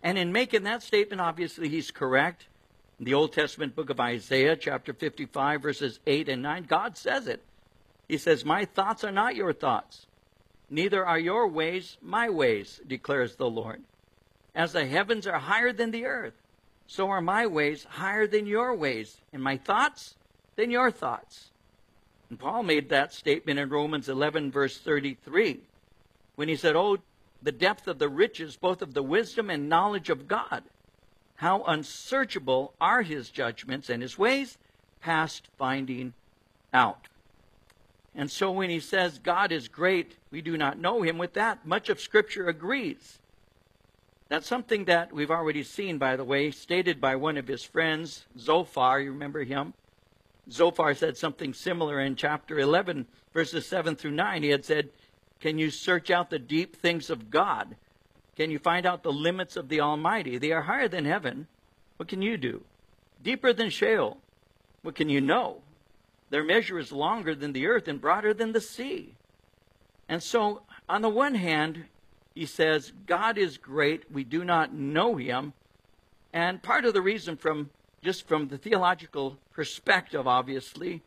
And in making that statement, obviously he's correct. In the Old Testament book of Isaiah, chapter 55, verses 8 and 9, God says it. He says, "My thoughts are not your thoughts, neither are your ways my ways, declares the Lord. As the heavens are higher than the earth, so are my ways higher than your ways, and my thoughts than your thoughts." And Paul made that statement in Romans 11, verse 33, when he said, "Oh, the depth of the riches, both of the wisdom and knowledge of God. How unsearchable are his judgments and his ways, past finding out." And so when he says God is great, we do not know him, with that, much of Scripture agrees. That's something that we've already seen, by the way, stated by one of his friends, Zophar. You remember him? Zophar said something similar in chapter 11, verses 7 through 9. He had said, "Can you search out the deep things of God? Can you find out the limits of the Almighty? They are higher than heaven. What can you do? Deeper than Sheol. What can you know? Their measure is longer than the earth and broader than the sea." And so, on the one hand, he says, God is great. We do not know him. And part of the reason, from the theological perspective, obviously,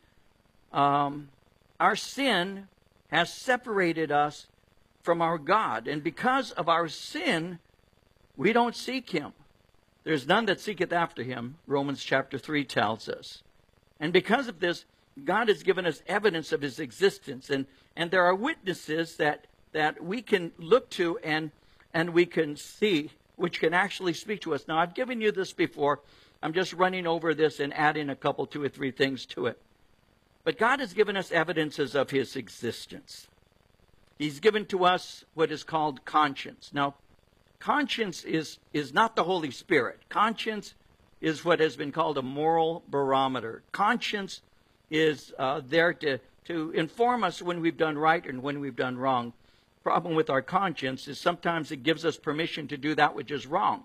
our sin has separated us from our God. And because of our sin, we don't seek him. "There's none that seeketh after him," Romans chapter 3 tells us. And because of this, God has given us evidence of his existence. And there are witnesses that we can look to and we can see, which can actually speak to us. Now, I've given you this before. I'm just running over this and adding a couple, 2 or 3 things to it. But God has given us evidences of his existence. He's given to us what is called conscience. Now, conscience is not the Holy Spirit. Conscience is what has been called a moral barometer. Conscience is there to inform us when we've done right and when we've done wrong. The problem with our conscience is sometimes it gives us permission to do that which is wrong.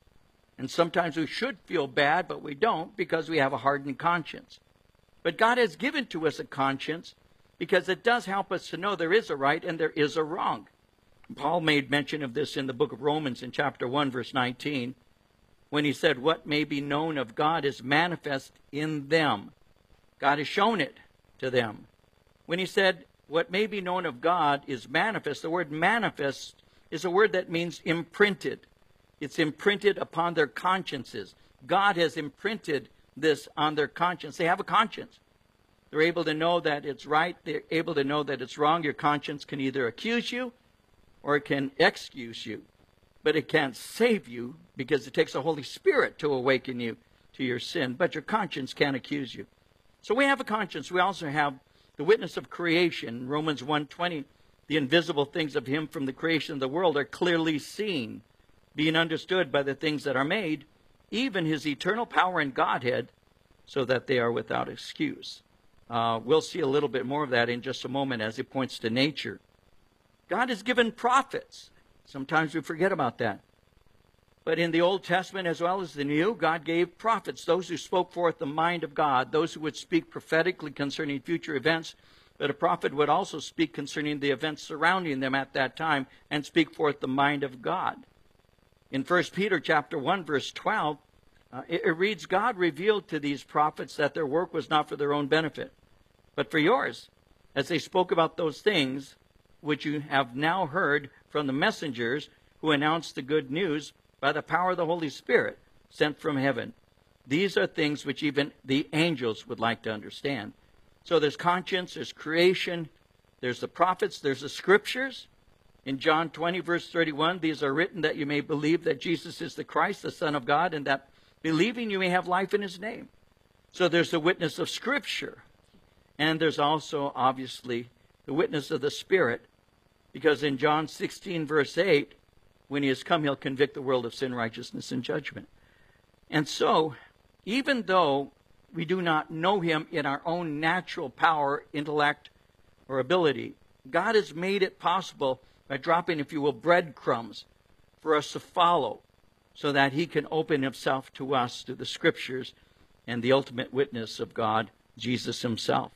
And sometimes we should feel bad, but we don't, because we have a hardened conscience. But God has given to us a conscience because it does help us to know there is a right and there is a wrong. Paul made mention of this in the book of Romans in chapter 1, verse 19, when he said, "What may be known of God is manifest in them." God has shown it to them. When he said, "What may be known of God is manifest," the word manifest is a word that means imprinted. It's imprinted upon their consciences. God has imprinted this on their conscience. They have a conscience. They're able to know that it's right. They're able to know that it's wrong. Your conscience can either accuse you or it can excuse you. But it can't save you, because it takes the Holy Spirit to awaken you to your sin. But your conscience can't accuse you. So we have a conscience. We also have the witness of creation. Romans 1:20, "The invisible things of him from the creation of the world are clearly seen, being understood by the things that are made, even his eternal power and Godhead, so that they are without excuse." We'll see a little bit more of that in just a moment as he points to nature. God has given prophets. Sometimes we forget about that. But in the Old Testament as well as the New, God gave prophets, those who spoke forth the mind of God, those who would speak prophetically concerning future events. But a prophet would also speak concerning the events surrounding them at that time and speak forth the mind of God. In 1 Peter chapter 1, verse 12, it reads, "God revealed to these prophets that their work was not for their own benefit, but for yours, as they spoke about those things which you have now heard from the messengers who announced the good news by the power of the Holy Spirit sent from heaven. These are things which even the angels would like to understand." So there's conscience, there's creation, there's the prophets, there's the scriptures. In John 20, verse 31, "These are written that you may believe that Jesus is the Christ, the Son of God, and that believing you may have life in his name." So there's the witness of Scripture. And there's also, obviously, the witness of the Spirit. Because in John 16, verse 8, when he has come, he'll convict the world of sin, righteousness, and judgment. And so, even though we do not know him in our own natural power, intellect, or ability, God has made it possible by dropping, if you will, breadcrumbs for us to follow, so that he can open himself to us through the Scriptures and the ultimate witness of God, Jesus himself.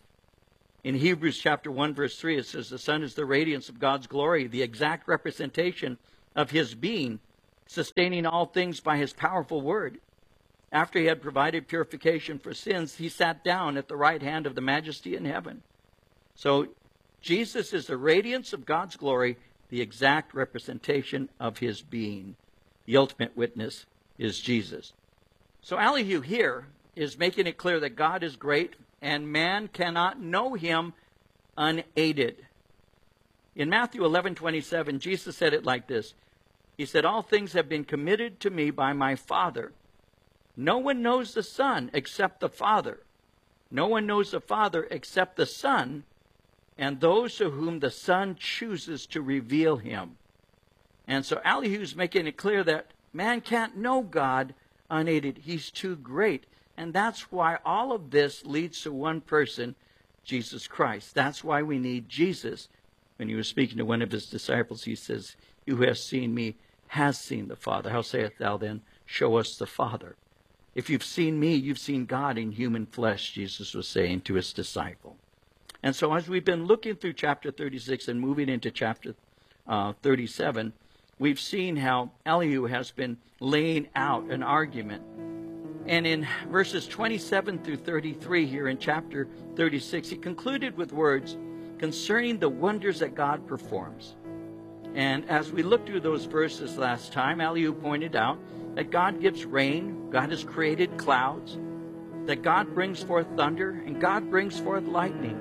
In Hebrews chapter 1, verse 3, it says, "The Son is the radiance of God's glory, the exact representation of his being, sustaining all things by his powerful word. After he had provided purification for sins, he sat down at the right hand of the Majesty in heaven. So Jesus is the radiance of God's glory, the exact representation of his being. The ultimate witness is Jesus. So Elihu here is making it clear that God is great and man cannot know him unaided. In Matthew 11:27, Jesus said it like this. He said, all things have been committed to me by my Father. No one knows the Son except the Father. No one knows the Father except the Son, and those to whom the Son chooses to reveal him. And so Elihu's making it clear that man can't know God unaided. He's too great. And that's why all of this leads to one person, Jesus Christ. That's why we need Jesus. When he was speaking to one of his disciples, he says, "He who has seen me has seen the Father. How sayest thou then, show us the Father?" If you've seen me, you've seen God in human flesh, Jesus was saying to his disciple. And so as we've been looking through chapter 36 and moving into chapter 37, we've seen how Elihu has been laying out an argument. And in verses 27 through 33 here in chapter 36, he concluded with words concerning the wonders that God performs. And as we looked through those verses last time, Elihu pointed out that God gives rain, God has created clouds, that God brings forth thunder, and God brings forth lightning.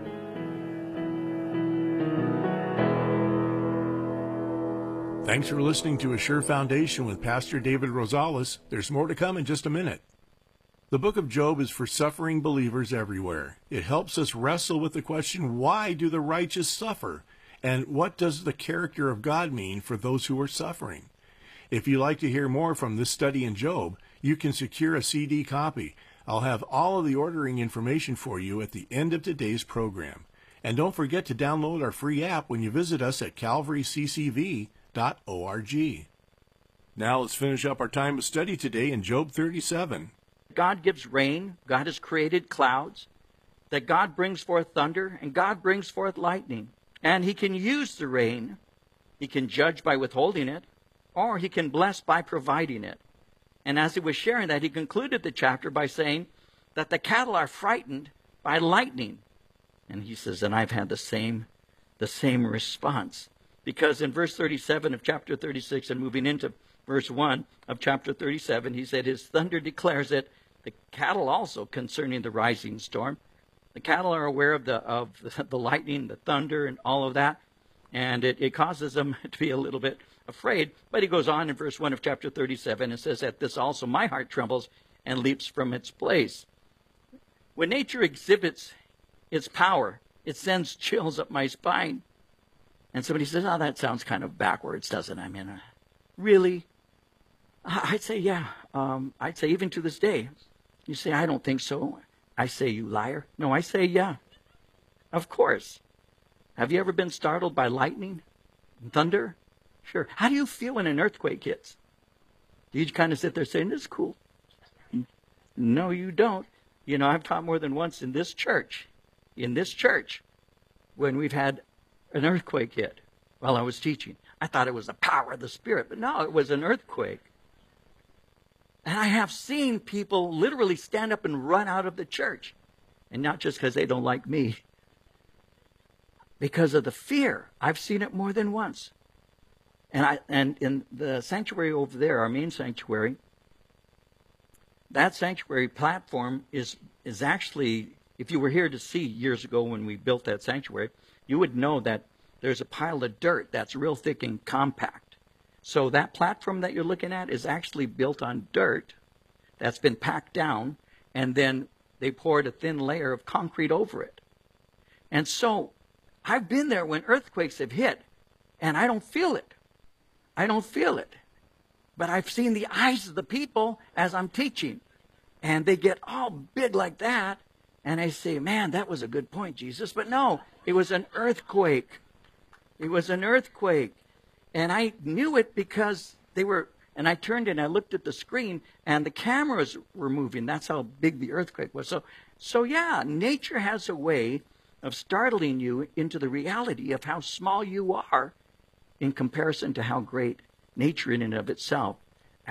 Thanks for listening to A Sure Foundation with Pastor David Rosales. There's more to come in just a minute. The book of Job is for suffering believers everywhere. It helps us wrestle with the question, why do the righteous suffer? And what does the character of God mean for those who are suffering? If you'd like to hear more from this study in Job, you can secure a CD copy. I'll have all of the ordering information for you at the end of today's program. And don't forget to download our free app when you visit us at calvaryccv.org. Now let's finish up our time of study today in Job 37. God gives rain, God has created clouds, that God brings forth thunder, and God brings forth lightning. And he can use the rain, he can judge by withholding it, or he can bless by providing it. And as he was sharing that, he concluded the chapter by saying that the cattle are frightened by lightning. And he says, and I've had the same response. Because in verse 37 of chapter 36 and moving into verse 1 of chapter 37, he said, his thunder declares it, the cattle also concerning the rising storm. The cattle are aware of the lightning, the thunder, and all of that. And it causes them to be a little bit afraid. But he goes on in verse 1 of chapter 37 and says, at this also my heart trembles and leaps from its place. When nature exhibits its power, it sends chills up my spine. And somebody says, oh, that sounds kind of backwards, doesn't it? I mean, really? I'd say, yeah. I'd say even to this day. You say, I don't think so. I say, you liar. No, I say, yeah. Of course. Have you ever been startled by lightning and thunder? Sure. How do you feel when an earthquake hits? Do you kind of sit there saying, this is cool? No, you don't. You know, I've taught more than once in this church, when we've had an earthquake hit while I was teaching. I thought it was the power of the Spirit, but no, it was an earthquake. And I have seen people literally stand up and run out of the church. And not just because they don't like me. Because of the fear. I've seen it more than once. And in the sanctuary over there, our main sanctuary, that sanctuary platform is actually, if you were here to see years ago when we built that sanctuary, you would know that there's a pile of dirt that's real thick and compact. So that platform that you're looking at is actually built on dirt that's been packed down, and then they poured a thin layer of concrete over it. And so I've been there when earthquakes have hit, and I don't feel it. I don't feel it. But I've seen the eyes of the people as I'm teaching, and they get all big like that, and I say, man, that was a good point, Jesus. But no, it was an earthquake. It was an earthquake. And I knew it because they were, and I turned and I looked at the screen, and the cameras were moving. That's how big the earthquake was. So yeah, nature has a way of startling you into the reality of how small you are in comparison to how great nature in and of itself